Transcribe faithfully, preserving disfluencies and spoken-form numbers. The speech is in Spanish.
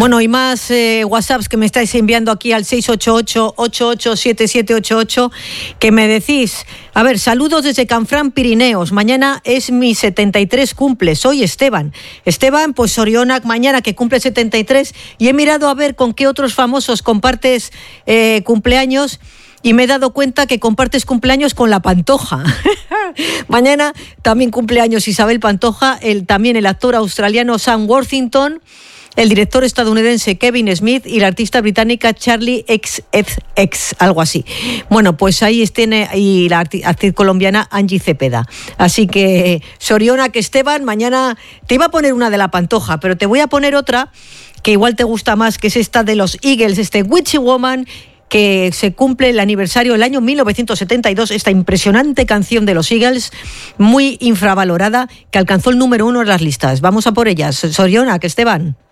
Bueno, y más eh, WhatsApps que me estáis enviando aquí al seis ocho ocho, ocho ocho siete siete ocho ocho, que me decís, a ver, saludos desde Canfrán, Pirineos, mañana es mi setenta y tres cumple, soy Esteban. Esteban, pues Sorionak mañana que cumple setenta y tres, y he mirado a ver con qué otros famosos compartes eh, cumpleaños, y me he dado cuenta que compartes cumpleaños con la Pantoja. Mañana también cumpleaños Isabel Pantoja, el, también el actor australiano Sam Worthington, el director estadounidense Kevin Smith y la artista británica Charlie X X, algo así. Bueno, pues ahí tiene, y la actriz colombiana Angie Cepeda. Así que, Sorionak, Esteban, mañana te iba a poner una de la Pantoja, pero te voy a poner otra que igual te gusta más, que es esta de los Eagles, este Witchy Woman, que se cumple el aniversario del año mil novecientos setenta y dos, esta impresionante canción de los Eagles, muy infravalorada, que alcanzó el número uno en las listas. Vamos a por ellas. Sorionak, Esteban.